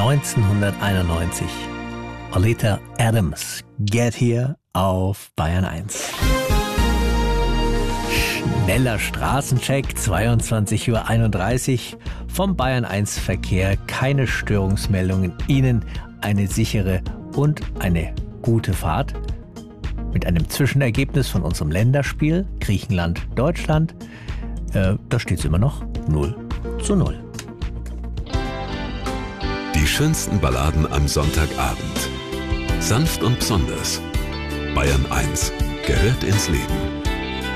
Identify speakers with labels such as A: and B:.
A: 1991. Oleta Adams, Get Here auf Bayern 1. Schneller Straßencheck, 22:31 Uhr. Vom Bayern 1 Verkehr keine Störungsmeldungen. Ihnen eine sichere und eine gute Fahrt. Mit einem Zwischenergebnis von unserem Länderspiel Griechenland-Deutschland. Da steht es immer noch 0:0.
B: Die schönsten Balladen am Sonntagabend. Sanft und besonders. Bayern 1 gehört ins Leben.